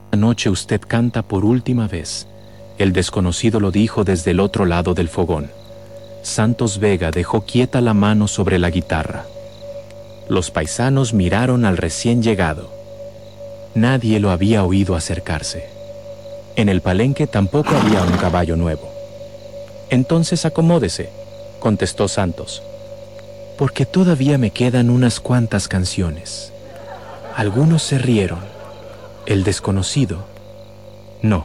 noche usted canta por última vez. El desconocido lo dijo desde el otro lado del fogón. Santos Vega dejó quieta la mano sobre la guitarra. Los paisanos miraron al recién llegado. Nadie lo había oído acercarse. En el palenque tampoco había un caballo nuevo. Entonces acomódese, contestó Santos, porque todavía me quedan unas cuantas canciones. Algunos se rieron. El desconocido, no.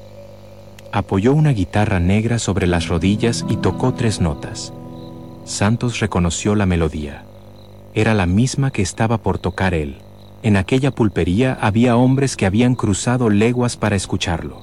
Apoyó una guitarra negra sobre las rodillas y tocó 3 notas. Santos reconoció la melodía. Era la misma que estaba por tocar él. En aquella pulpería había hombres que habían cruzado leguas para escucharlo.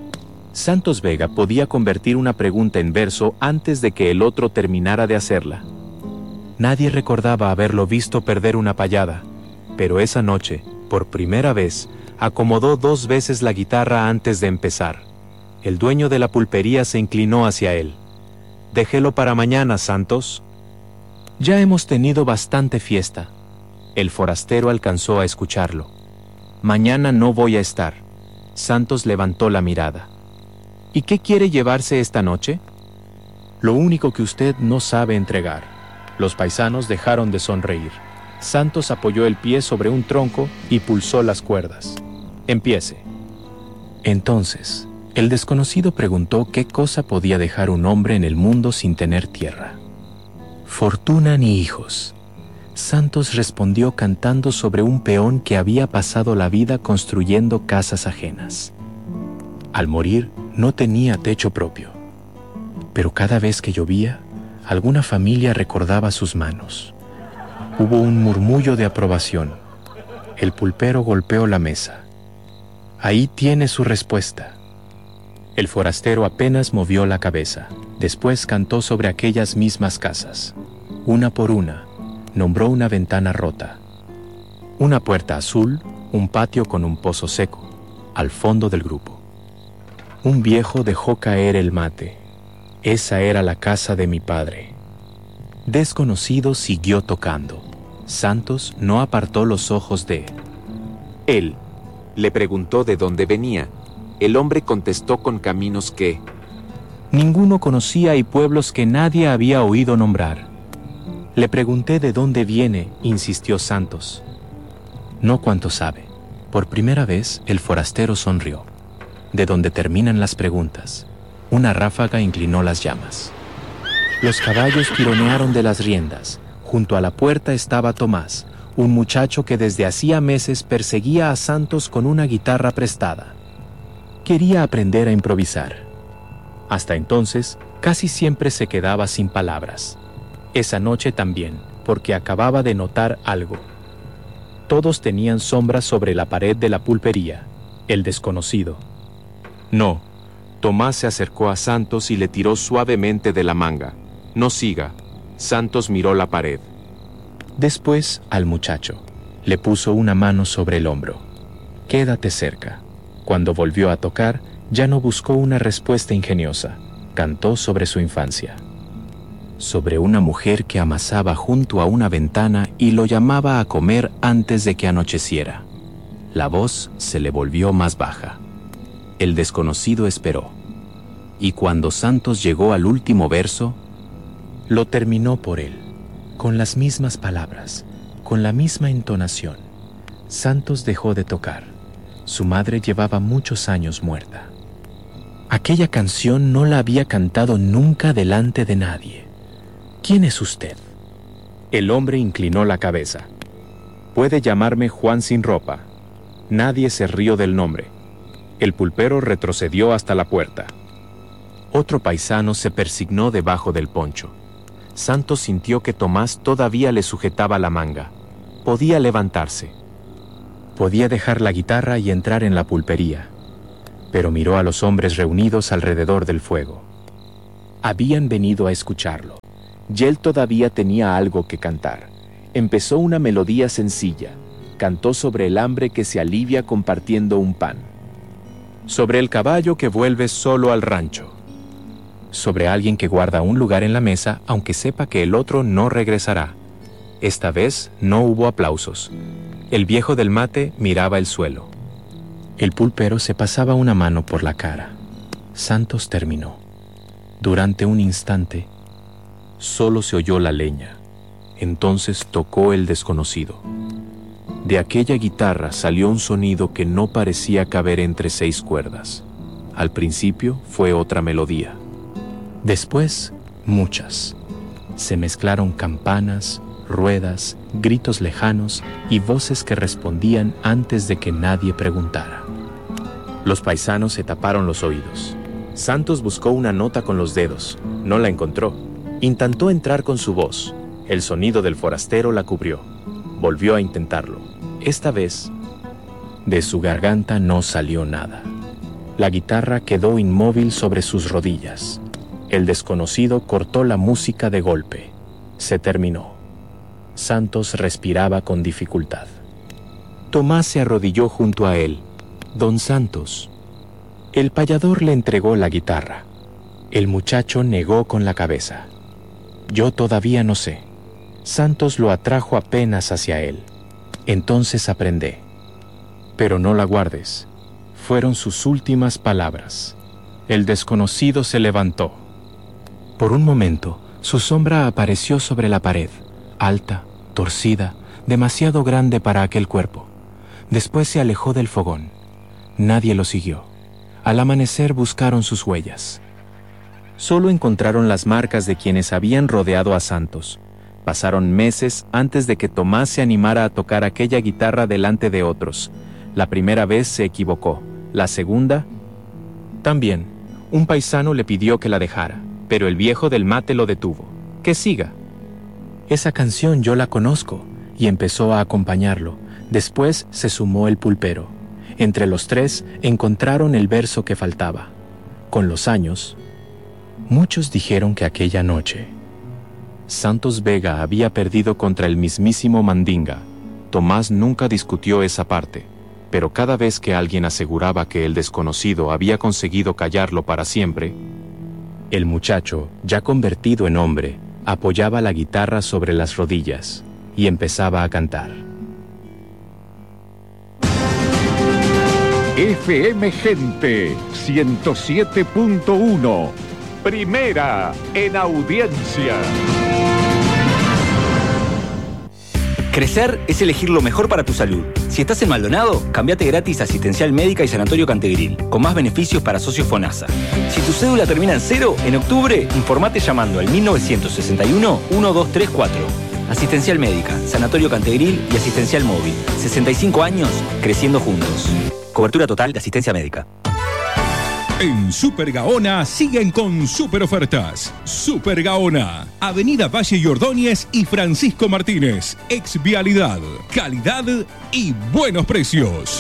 Santos Vega podía convertir una pregunta en verso antes de que el otro terminara de hacerla. Nadie recordaba haberlo visto perder una payada, pero esa noche, por primera vez, acomodó 2 veces la guitarra antes de empezar. El dueño de la pulpería se inclinó hacia él. «Déjelo para mañana, Santos». «Ya hemos tenido bastante fiesta». El forastero alcanzó a escucharlo. «Mañana no voy a estar». Santos levantó la mirada. «¿Y qué quiere llevarse esta noche?» «Lo único que usted no sabe entregar». Los paisanos dejaron de sonreír. Santos apoyó el pie sobre un tronco y pulsó las cuerdas. «Empiece». Entonces, el desconocido preguntó qué cosa podía dejar un hombre en el mundo sin tener tierra. «Fortuna ni hijos». Santos respondió cantando sobre un peón que había pasado la vida construyendo casas ajenas. Al morir, no tenía techo propio. Pero cada vez que llovía, alguna familia recordaba sus manos. Hubo un murmullo de aprobación. El pulpero golpeó la mesa. «Ahí tiene su respuesta». El forastero apenas movió la cabeza. Después cantó sobre aquellas mismas casas. Una por una, nombró una ventana rota, una puerta azul, un patio con un pozo seco, al fondo del grupo. Un viejo dejó caer el mate. Esa era la casa de mi padre. Desconocido siguió tocando. Santos no apartó los ojos de él. Le preguntó de dónde venía. El hombre contestó con caminos que ninguno conocía y pueblos que nadie había oído nombrar. Le pregunté de dónde viene, insistió Santos. No cuánto sabe. Por primera vez, el forastero sonrió. De donde terminan las preguntas, una ráfaga inclinó las llamas. Los caballos tironearon de las riendas. Junto a la puerta estaba Tomás, un muchacho que desde hacía meses perseguía a Santos con una guitarra prestada. Quería aprender a improvisar. Hasta entonces, casi siempre se quedaba sin palabras. Esa noche también, porque acababa de notar algo. Todos tenían sombras sobre la pared de la pulpería. El desconocido. No. Tomás se acercó a Santos y le tiró suavemente de la manga. No siga. Santos miró la pared. Después, al muchacho, le puso una mano sobre el hombro. Quédate cerca. Cuando volvió a tocar, ya no buscó una respuesta ingeniosa. Cantó sobre su infancia. Sobre una mujer que amasaba junto a una ventana y lo llamaba a comer antes de que anocheciera. La voz se le volvió más baja. El desconocido esperó. Y cuando Santos llegó al último verso, lo terminó por él, con las mismas palabras, con la misma entonación. Santos dejó de tocar. Su madre llevaba muchos años muerta. Aquella canción no la había cantado nunca delante de nadie. ¿Quién es usted? El hombre inclinó la cabeza. Puede llamarme Juan sin ropa. Nadie se rió del nombre. El pulpero retrocedió hasta la puerta. Otro paisano se persignó debajo del poncho. Santos sintió que Tomás todavía le sujetaba la manga. Podía levantarse. Podía dejar la guitarra y entrar en la pulpería. Pero miró a los hombres reunidos alrededor del fuego. Habían venido a escucharlo. Y él todavía tenía algo que cantar. Empezó una melodía sencilla. Cantó sobre el hambre que se alivia compartiendo un pan. Sobre el caballo que vuelve solo al rancho. Sobre alguien que guarda un lugar en la mesa aunque sepa que el otro no regresará. Esta vez no hubo aplausos. El viejo del mate miraba el suelo. El pulpero se pasaba una mano por la cara. Santos terminó. Durante un instante, solo se oyó la leña. Entonces tocó el desconocido. De aquella guitarra salió un sonido que no parecía caber entre 6 cuerdas. Al principio fue otra melodía. Después, muchas. Se mezclaron campanas, ruedas, gritos lejanos y voces que respondían antes de que nadie preguntara. Los paisanos se taparon los oídos. Santos buscó una nota con los dedos. No la encontró. Intentó entrar con su voz. El sonido del forastero la cubrió. Volvió a intentarlo. Esta vez, de su garganta no salió nada. La guitarra quedó inmóvil sobre sus rodillas. El desconocido cortó la música de golpe. Se terminó. Santos respiraba con dificultad. Tomás se arrodilló junto a él. Don Santos. El payador le entregó la guitarra. El muchacho negó con la cabeza. Yo todavía no sé. Santos lo atrajo apenas hacia él. Entonces aprendé. Pero no la guardes. Fueron sus últimas palabras. El desconocido se levantó. Por un momento, su sombra apareció sobre la pared, alta, torcida, demasiado grande para aquel cuerpo. Después se alejó del fogón. Nadie lo siguió. Al amanecer buscaron sus huellas. Solo encontraron las marcas de quienes habían rodeado a Santos. Pasaron meses antes de que Tomás se animara a tocar aquella guitarra delante de otros. La primera vez se equivocó. La segunda, también. Un paisano le pidió que la dejara, pero el viejo del mate lo detuvo. Que siga. Esa canción yo la conozco, y empezó a acompañarlo. Después se sumó el pulpero. Entre los 3 encontraron el verso que faltaba. Con los años, muchos dijeron que aquella noche Santos Vega había perdido contra el mismísimo Mandinga. Tomás nunca discutió esa parte, pero cada vez que alguien aseguraba que el desconocido había conseguido callarlo para siempre, el muchacho, ya convertido en hombre, apoyaba la guitarra sobre las rodillas y empezaba a cantar. FM Gente 107.1, primera en audiencia. Crecer es elegir lo mejor para tu salud. Si estás en Maldonado, cambiate gratis a Asistencial Médica y Sanatorio Cantegril, con más beneficios para socios FONASA. Si tu cédula termina en 0, en octubre, informate llamando al 1961-1234. Asistencial Médica, Sanatorio Cantegril y Asistencial Móvil. 65 años, creciendo juntos. Cobertura total de asistencia médica. En Super Gaona siguen con super ofertas. Super Gaona, Avenida Valle y Ordóñez y Francisco Martínez. Ex Vialidad, calidad y buenos precios.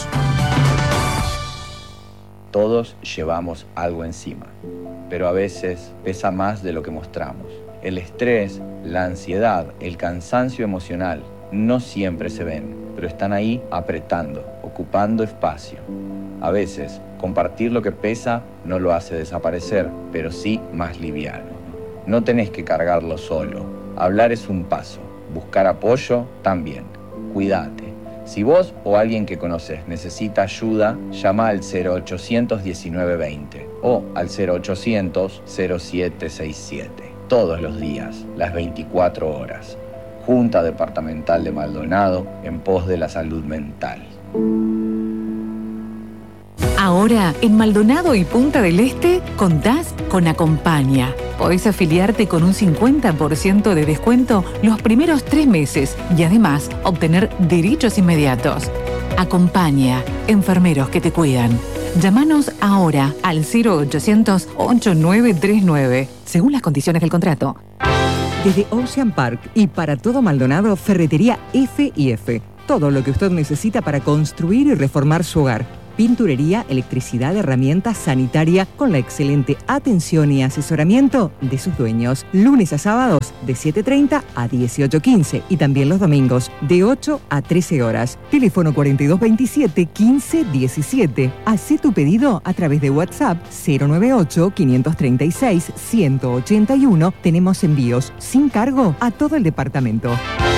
Todos llevamos algo encima, pero a veces pesa más de lo que mostramos. El estrés, la ansiedad, el cansancio emocional no siempre se ven, pero están ahí apretando, ocupando espacio. A veces, compartir lo que pesa no lo hace desaparecer, pero sí más liviano. No tenés que cargarlo solo. Hablar es un paso. Buscar apoyo también. Cuídate. Si vos o alguien que conoces necesita ayuda, llama al 0800 1920 o al 0800 0767. Todos los días, las 24 horas. Junta Departamental de Maldonado en pos de la salud mental. Ahora, en Maldonado y Punta del Este, contás con Acompaña. Podés afiliarte con un 50% de descuento los primeros 3 meses y además obtener derechos inmediatos. Acompaña, enfermeros que te cuidan. Llámanos ahora al 0800-8939, según las condiciones del contrato. Desde Ocean Park y para todo Maldonado, Ferretería F&F. Todo lo que usted necesita para construir y reformar su hogar. Pinturería, electricidad, herramientas, sanitaria, con la excelente atención y asesoramiento de sus dueños. Lunes a sábados de 7:30 a 18:15 y también los domingos de 8 a 13 horas. Teléfono 4227-1517. Hacé tu pedido a través de WhatsApp 098-536-181. Tenemos envíos sin cargo a todo el departamento.